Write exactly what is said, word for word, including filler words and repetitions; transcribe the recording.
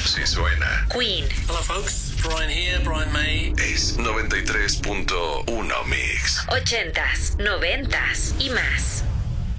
Si suena. Queen. Hello folks, Brian here, Brian May. Es noventa y tres punto uno Mix. Ochentas, noventas y más.